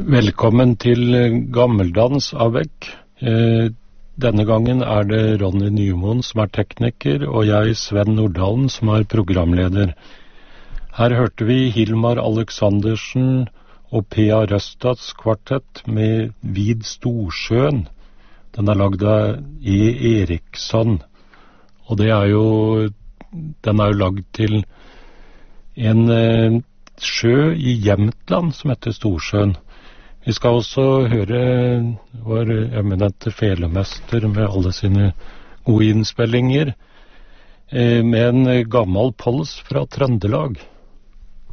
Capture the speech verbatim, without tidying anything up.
Velkommen til Gammeldans avec. Eh, denne gangen er det Ronny Nymoen som er tekniker, og jeg, Sven Nordalen, som er programleder. Her hørte vi Hilmar Aleksandersen og P A Røstads kvartett med Vid Storsjøen. Den er lagd av E. Eriksson, og det er jo, den er jo lagd til en eh, sjø i Jämtland som heter Storsjøen. Vi skal også høre vår eminente felemester med alle sine gode innspillinger, eh, med en gammel pols fra Trøndelag.